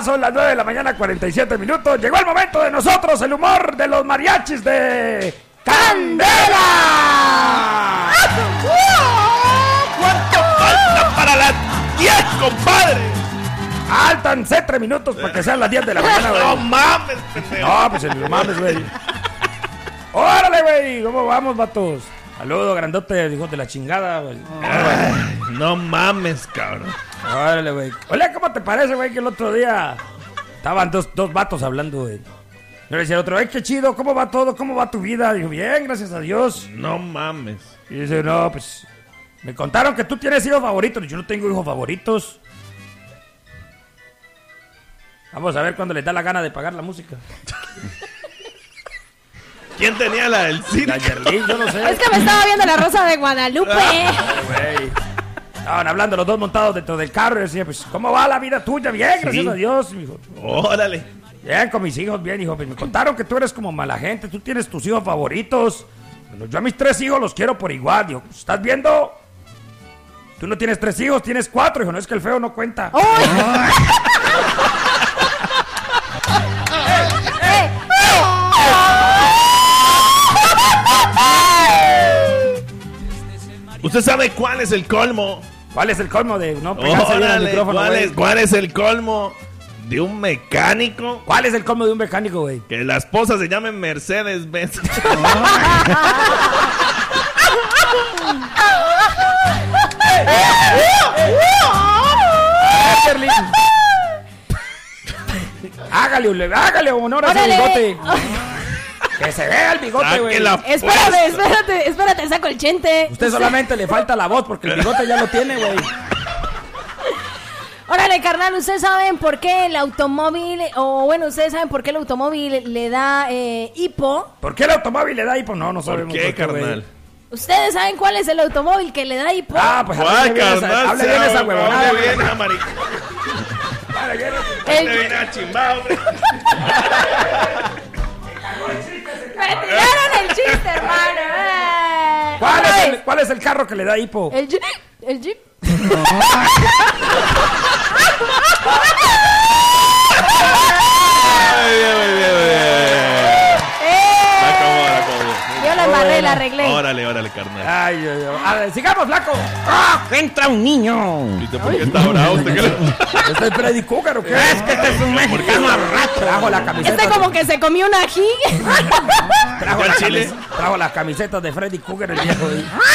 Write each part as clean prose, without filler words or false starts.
son las 9 de la mañana, 47 minutos. Llegó el momento de nosotros, el humor de los mariachis de Candela. ¿Cuánto falta para las 10, compadre? Faltan 3 minutos para que sean las 10 de la mañana, güey. No mames, pendejo. No, pues no mames, güey. Órale, güey. ¿Cómo vamos, vatos? Saludos, grandote, hijos de la chingada, güey. Ay, no mames, cabrón. Órale, güey. Hola, ¿cómo te parece, güey, que el otro día estaban dos vatos hablando, güey? Yo le decía al otro, ay, qué chido, ¿cómo va todo? ¿Cómo va tu vida? Dijo, bien, gracias a Dios. No mames. Y dice, no, pues, me contaron que tú tienes hijos favoritos. Yo no tengo hijos favoritos. Vamos a ver cuándo les da la gana de pagar la música. ¿Quién tenía la del cine? La Yerlin, yo no sé. Es que me estaba viendo La Rosa de Guadalupe. Güey. Estaban hablando los dos montados dentro del carro y decía, pues, ¿cómo va la vida tuya? Bien, gracias a Dios, mijo. Órale. Bien, con mis hijos, bien, hijo. Pues me contaron que tú eres como mala gente, tú tienes tus hijos favoritos. Bueno, yo a mis 3 hijos los quiero por igual. Dijo, ¿estás viendo? Tú no tienes 3 hijos, tienes 4. Dijo, no, es que el feo no cuenta. ¿Usted sabe cuál es el colmo? ¿Cuál es el colmo de no pegarse bien al Órale, micrófono, güey? ¿cuál es el colmo de un mecánico? ¿Cuál es el colmo de un mecánico, güey? Que la esposa se llame Mercedes-Benz. Hágale honor a ese bigote. Que se vea el bigote, güey. Espérate, saco el chente. Usted solamente le falta la voz porque el bigote ya lo tiene, güey. Órale, carnal, ¿ustedes saben por qué el automóvil, ustedes saben por qué el automóvil le da hipo? ¿Por qué el automóvil le da hipo? No sabemos. ¿Por qué, carnal? ¿Ustedes saben cuál es el automóvil que le da hipo? Ah, pues ¿cuál, carnal? Hable bien esa huevonada. Hable bien, amarillo. Hable bien a chimbao, hombre. Me tiraron el chiste, hermano. ¿Cuál es el carro que le da hipo? El Jeep. Yo la embarré, la arreglé. Órale, carnal. Ay. A ver, sigamos, flaco. Entra un niño. ¿Viste por qué está bravo usted? ¿Este es Freddy Cougar o qué? Es que este es un mexicano arracho. Trajo la camiseta. Como que se comió un ají. Trajo las camisetas de Freddy Cougar, el viejo.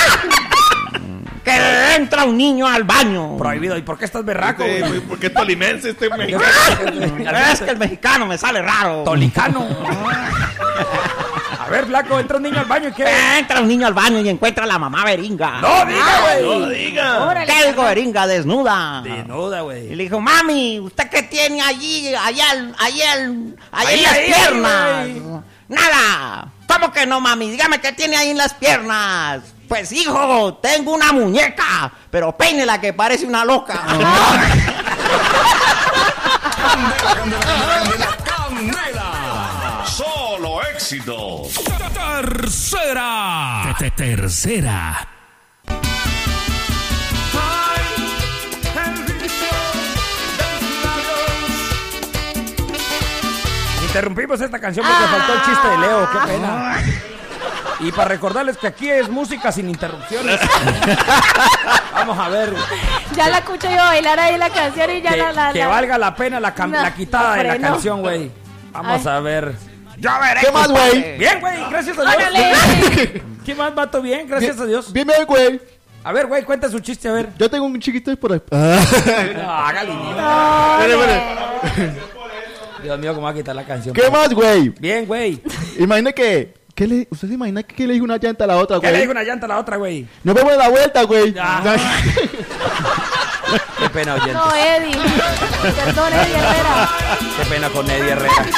Que entra un niño al baño. Prohibido. ¿Y por qué estás berraco, güey? ¿Por qué tolimense este mexicano? Es que el mexicano me sale raro. Tolicano. A ver, flaco, entra un niño al baño y ¿qué? Entra un niño al baño y encuentra a la mamá Beringa. ¡No diga, güey! No diga. ¿Qué dijo Beringa? Desnuda. Desnuda, Y güey. le dijo, mami, ¿usted qué tiene allí en las Ahí, piernas? güey. Nada. ¿Cómo que no, mami? Dígame qué tiene ahí en las piernas. Pues, hijo, tengo una muñeca, pero peínela que parece una loca. Candela. Solo éxitos. Tercera. Interrumpimos esta canción porque faltó el chiste de Leo. Qué pena. Y para recordarles que aquí es música sin interrupciones. Vamos a ver. Ya la escucho yo bailar ahí la canción y ya que valga la pena la quitada de la freno. canción, güey. Vamos a ver. Ya veré. ¿Qué más, güey? Bien, güey, gracias a Dios. ¡Órale! ¿Qué más, vato? Bien, gracias a Dios. Bien, güey. A ver, güey, cuenta su chiste, a ver. Yo tengo un chiquito por ahí. No, hágale. Espere. Dios mío, ¿cómo va a quitar la canción? ¿Qué más, güey? Bien, güey. Imagina ¿usted se imagina que le dijo una llanta a la otra, ¿Qué le güey? dijo una llanta a la otra, güey? Nos vemos en la vuelta, güey. Ah. Qué pena, oyentes. No, Eddie. Perdón, Eddie Herrera. Qué pena con Eddie Herrera.